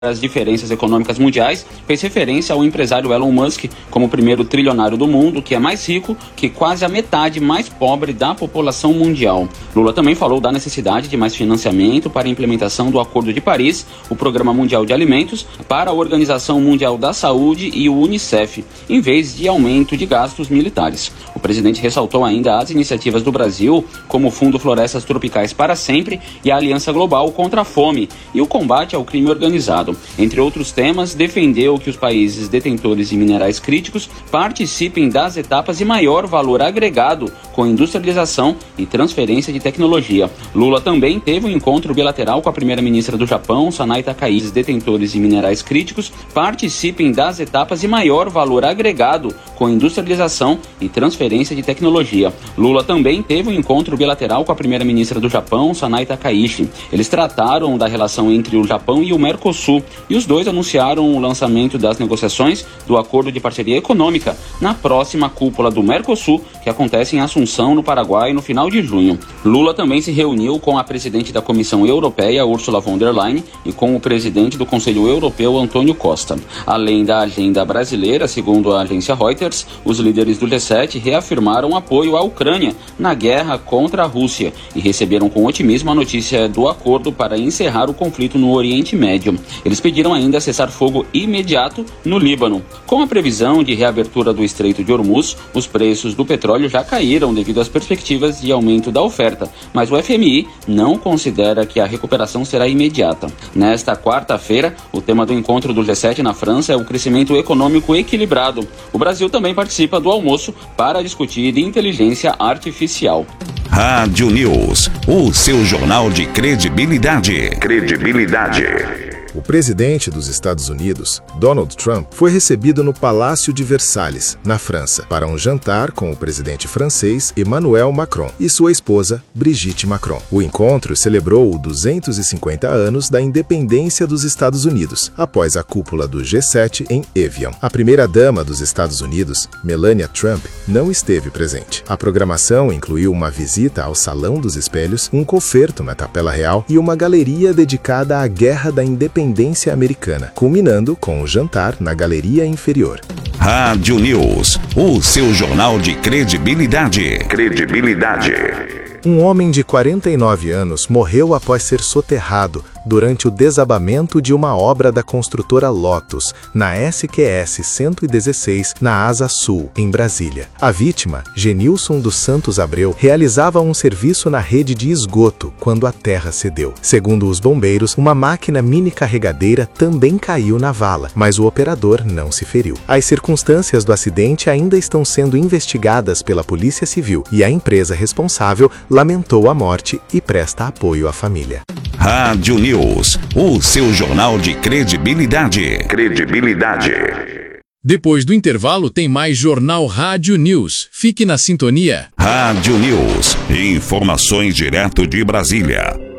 as diferenças econômicas mundiais, fez referência ao empresário Elon Musk como o primeiro trilionário do mundo, que é mais rico que quase a metade mais pobre da população mundial. Lula também falou da necessidade de mais financiamento para a implementação do Acordo de Paris, o Programa Mundial de Alimentos, para a Organização Mundial da Saúde e o UNICEF, em vez de aumento de gastos militares. O presidente ressaltou ainda as iniciativas do Brasil, como o Fundo Florestas Tropicais para Sempre e a Aliança Global contra a Fome e o combate ao crime organizado. Entre outros temas, defendeu que os países detentores de minerais críticos participem das etapas de maior valor agregado com industrialização e transferência de tecnologia. Lula também teve um encontro bilateral com a primeira-ministra do Japão, Sanai Takaichi. Os detentores de minerais críticos participem das etapas de maior valor agregado com industrialização e transferência de tecnologia. Lula também teve um encontro bilateral com a primeira-ministra do Japão, Sanai Takaichi. Eles trataram da relação entre o Japão e o Mercosul, e os dois anunciaram o lançamento das negociações do Acordo de Parceria Econômica na próxima cúpula do Mercosul, que acontece em Assunção, no Paraguai, no final de junho. Lula também se reuniu com a presidente da Comissão Europeia, Ursula von der Leyen, e com o presidente do Conselho Europeu, Antônio Costa. Além da agenda brasileira, segundo a agência Reuters, os líderes do G7 reafirmaram apoio à Ucrânia na guerra contra a Rússia e receberam com otimismo a notícia do acordo para encerrar o conflito no Oriente Médio. Eles pediram ainda cessar-fogo imediato no Líbano. Com a previsão de reabertura do Estreito de Hormuz, os preços do petróleo já caíram devido às perspectivas de aumento da oferta, mas o FMI não considera que a recuperação será imediata. Nesta quarta-feira, o tema do encontro do G7 na França é o crescimento econômico equilibrado. O Brasil também participa do almoço para discutir inteligência artificial. Rádio News, o seu jornal de credibilidade. O presidente dos Estados Unidos, Donald Trump, foi recebido no Palácio de Versalhes, na França, para um jantar com o presidente francês Emmanuel Macron e sua esposa, Brigitte Macron. O encontro celebrou os 250 anos da independência dos Estados Unidos, após a cúpula do G7 em Evian. A primeira-dama dos Estados Unidos, Melania Trump, não esteve presente. A programação incluiu uma visita ao Salão dos Espelhos, um concerto na Capela Real e uma galeria dedicada à Guerra da Independência Americana, culminando com o jantar na galeria inferior. Rádio News, o seu jornal de credibilidade. Um homem de 49 anos morreu após ser soterrado durante o desabamento de uma obra da construtora Lotus, na SQS 116, na Asa Sul, em Brasília. A vítima, Genilson dos Santos Abreu, realizava um serviço na rede de esgoto quando a terra cedeu. Segundo os bombeiros, uma máquina mini carregadeira também caiu na vala, mas o operador não se feriu. As circunstâncias do acidente ainda estão sendo investigadas pela Polícia Civil e a empresa responsável lamentou a morte e presta apoio à família. Rádio News, o seu jornal de credibilidade. Depois do intervalo tem mais Jornal Rádio News. Fique na sintonia. Rádio News, informações direto de Brasília.